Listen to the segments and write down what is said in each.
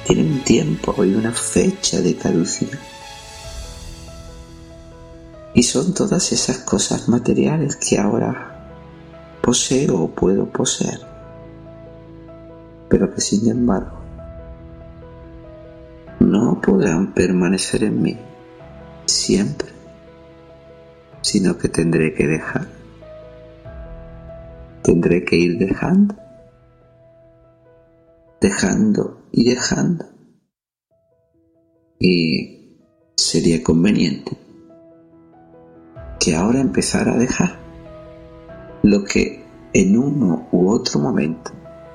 tiene un tiempo y una fecha de caducidad. Y son todas esas cosas materiales que ahora poseo o puedo poseer, pero que sin embargo no podrán permanecer en mí siempre, sino que tendré que dejar, tendré que ir dejando y dejando. Y sería conveniente que ahora empezara a dejar lo que en uno u otro momento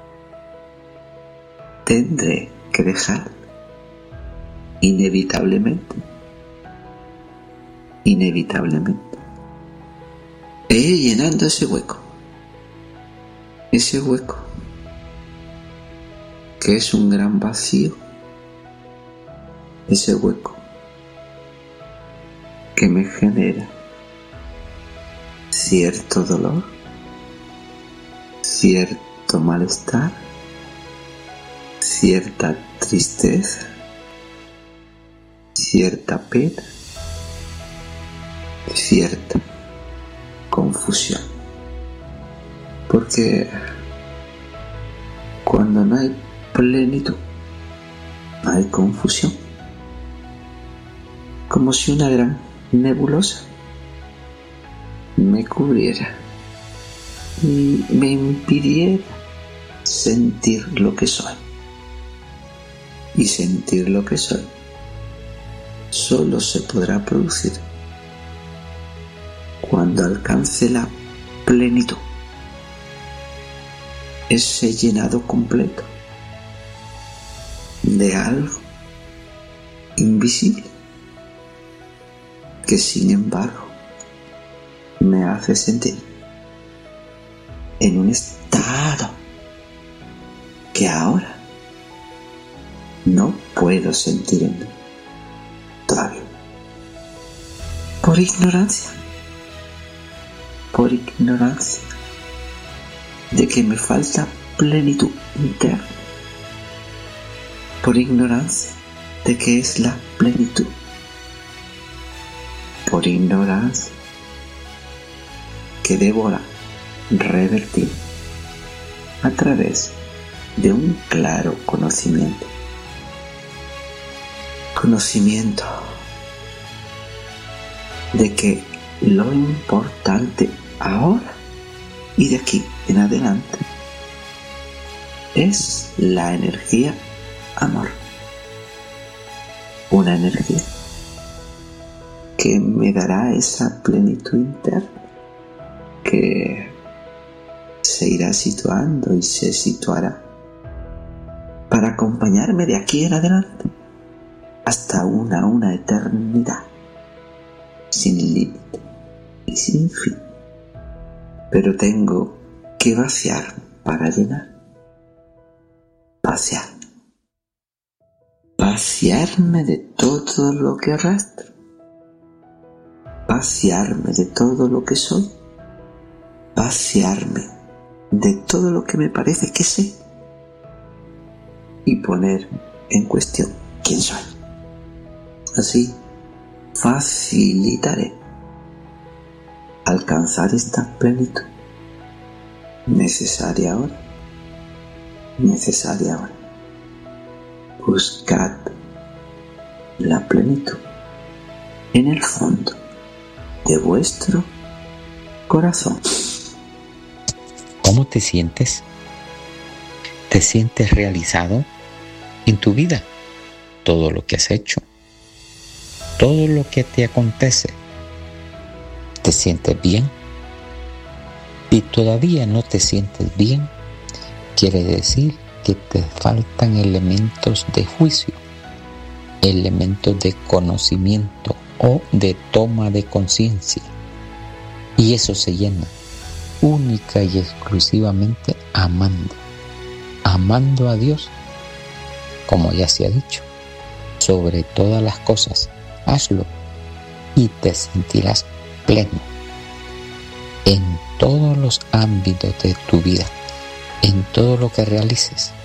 tendré que dejar inevitablemente. E ir llenando ese hueco que es un gran vacío, ese hueco que me genera cierto dolor, cierto malestar, cierta tristeza, cierta pena, cierta confusión. Porque cuando no hay plenitud, hay confusión. Como si una gran nebulosa me cubriera y me impidiera sentir lo que soy. Y sentir lo que soy solo se podrá producir cuando alcance la plenitud, ese llenado completo de algo invisible que sin embargo me hace sentir en un estado que ahora no puedo sentir en mí todavía, por ignorancia de que me falta plenitud interna, por ignorancia de que es la plenitud, por ignorancia que debo revertir a través de un claro conocimiento de que lo importante ahora y de aquí en adelante es la energía amor, una energía que me dará esa plenitud interna que se irá situando y se situará para acompañarme de aquí en adelante hasta una eternidad sin límite y sin fin. Pero tengo que vaciar para llenar. Vaciarme de todo lo que arrastro. Vaciarme de todo lo que soy. Vaciarme de todo lo que me parece que sé. Y poner en cuestión quién soy. Así facilitaré alcanzar esta plenitud necesaria ahora. Buscad la plenitud en el fondo de vuestro corazón. ¿Cómo te sientes? ¿Te sientes realizado en tu vida? Todo lo que has hecho, todo lo que te acontece, ¿te sientes bien? Si todavía no te sientes bien, quiere decir que te faltan elementos de juicio, elementos de conocimiento o de toma de conciencia. Y eso se llena única y exclusivamente amando a Dios, como ya se ha dicho, sobre todas las cosas. Hazlo y te sentirás pleno en todos los ámbitos de tu vida, en todo lo que realices.